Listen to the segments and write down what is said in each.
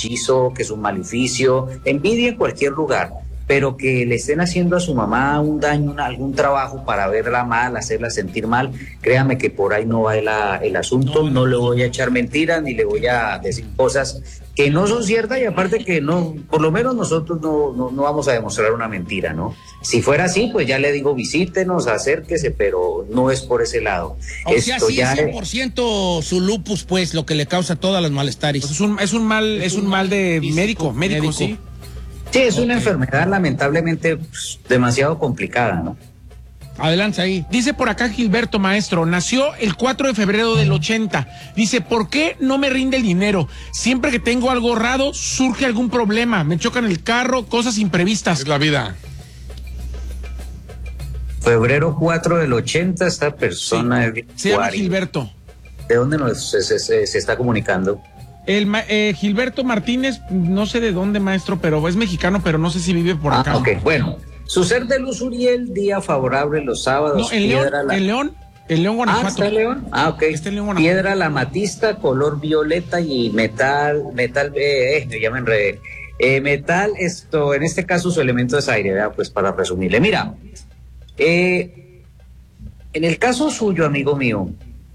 hechizo, que es un maleficio, envidia en cualquier lugar, pero que le estén haciendo a su mamá un daño, algún trabajo para verla mal, hacerla sentir mal, créame que por ahí no va el asunto, no le voy a echar mentiras ni le voy a decir cosas que no son ciertas, y aparte que no, por lo menos nosotros no vamos a demostrar una mentira, ¿no? Si fuera así, pues ya le digo, visítenos, acérquese, pero no es por ese lado. O sea, sí es 100% su lupus, pues, lo que le causa todas las malestares. Pues es un mal de médico, sí. Sí, es una enfermedad lamentablemente pues, demasiado complicada, ¿no? Adelante ahí. Dice por acá Gilberto, maestro, nació el 4 de febrero del 80. Dice, ¿por qué no me rinde el dinero? Siempre que tengo algo ahorrado, surge algún problema. Me chocan el carro, cosas imprevistas. Es la vida. Febrero 4 del 80, esta persona... Sí. Se llama Gilberto. ¿De dónde se está comunicando? Gilberto Martínez, no sé de dónde, maestro, pero es mexicano, pero no sé si vive por acá. Ok, bueno. Su ser de luz, Uriel, día favorable los sábados. No, en León, Guanajuato. ¿Está en León? Ok. Está en León, Guanajuato. Piedra la amatista, color violeta y metal, ya me enredé. Metal, en este caso su elemento es aire, ¿verdad? Pues para resumirle. Mira, en el caso suyo, amigo mío,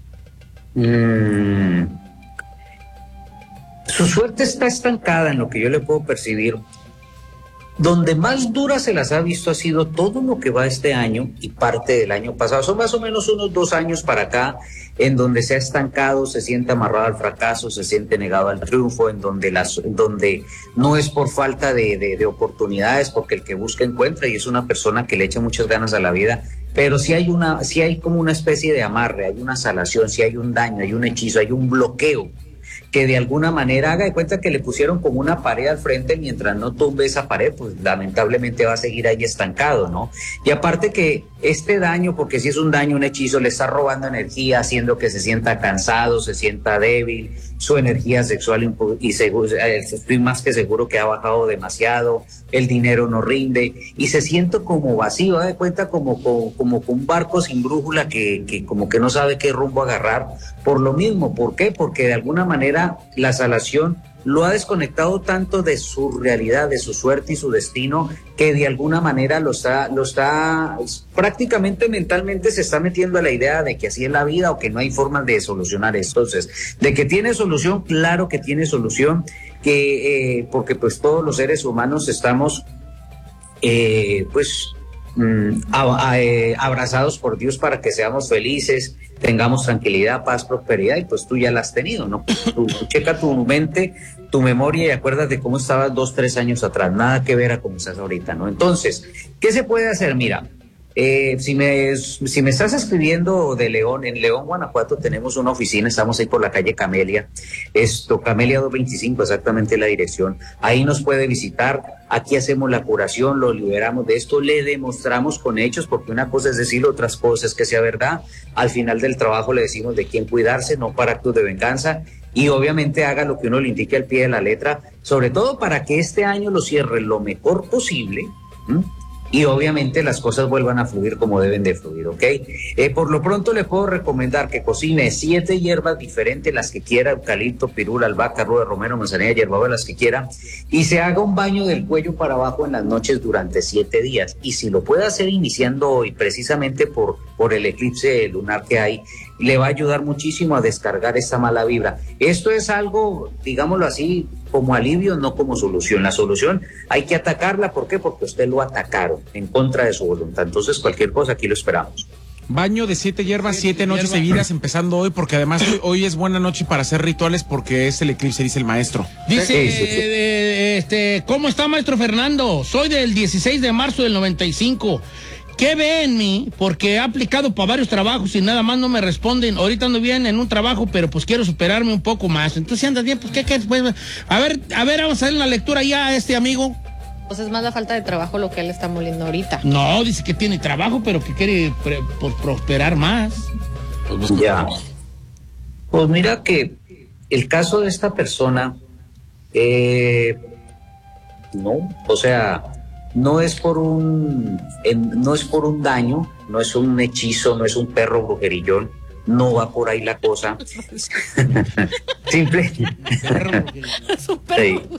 su suerte está estancada en lo que yo le puedo percibir. Donde más dura se las ha visto ha sido todo lo que va este año y parte del año pasado. Son más o menos unos 2 años para acá en donde se ha estancado, se siente amarrado al fracaso, se siente negado al triunfo, en donde no es por falta de oportunidades, porque el que busca encuentra, y es una persona que le echa muchas ganas a la vida, pero sí hay como una especie de amarre, hay una salación, sí hay un daño, hay un hechizo, hay un bloqueo que de alguna manera haga de cuenta que le pusieron como una pared al frente. Mientras no tumbe esa pared, pues lamentablemente va a seguir ahí estancado, ¿no? Y aparte que este daño, porque si es un daño, un hechizo, le está robando energía, haciendo que se sienta cansado, se sienta débil, su energía sexual y estoy más que seguro que ha bajado demasiado, el dinero no rinde y se siente como vacío, de cuenta como un barco sin brújula que como que no sabe qué rumbo agarrar. Por lo mismo, ¿por qué? Porque de alguna manera la salación lo ha desconectado tanto de su realidad, de su suerte y su destino, que de alguna manera lo está prácticamente mentalmente se está metiendo a la idea de que así es la vida o que no hay formas de solucionar esto. Entonces, de que tiene solución, claro que tiene solución, porque pues todos los seres humanos estamos abrazados por Dios para que seamos felices, tengamos tranquilidad, paz, prosperidad, y pues tú ya la has tenido, ¿no? Tú checa tu mente, tu memoria y acuérdate cómo estabas 2, 3 años atrás, nada que ver a cómo estás ahorita, ¿no? Entonces, ¿qué se puede hacer? Mira, si me estás escribiendo de León, en León, Guanajuato, tenemos una oficina, estamos ahí por la calle Camelia, Camelia 225, exactamente la dirección. Ahí nos puede visitar, aquí hacemos la curación, lo liberamos de esto, le demostramos con hechos, porque una cosa es decirlo, otras cosas es que sea verdad. Al final del trabajo le decimos de quién cuidarse, no para actos de venganza, y obviamente haga lo que uno le indique al pie de la letra, sobre todo para que este año lo cierre lo mejor posible. Y obviamente las cosas vuelvan a fluir como deben de fluir, ¿ok? Por lo pronto le puedo recomendar que cocine 7 hierbas diferentes, las que quiera: eucalipto, pirul, albahaca, ruda de romero, manzanilla, hierbabuena, las que quiera, y se haga un baño del cuello para abajo en las noches durante 7 días. Y si lo puede hacer iniciando hoy, precisamente por el eclipse lunar que hay, le va a ayudar muchísimo a descargar esta mala vibra. Esto es algo, digámoslo así, como alivio, no como solución. La solución hay que atacarla. ¿Por qué? Porque usted lo atacaron en contra de su voluntad. Entonces, cualquier cosa, aquí lo esperamos. Baño de 7 hierbas, 7 noches seguidas, empezando hoy, porque además hoy es buena noche para hacer rituales, porque es el eclipse, dice el maestro. Dice, ¿cómo está, maestro Fernando? Soy del 16 de marzo del 95. ¿Qué ve en mí? Porque he aplicado para varios trabajos y nada más no me responden. Ahorita ando bien en un trabajo, pero pues quiero superarme un poco más. Entonces, si andas bien, pues, ¿qué? Pues, a ver, vamos a hacer una lectura ya a este amigo. Pues es más la falta de trabajo lo que él está moliendo ahorita. No, dice que tiene trabajo, pero que quiere prosperar más. Ya. Pues mira que el caso de esta persona, no, o sea, no es por un daño, no es un hechizo, no es un perro brujerillón, no va por ahí la cosa. Simple. Es un perro.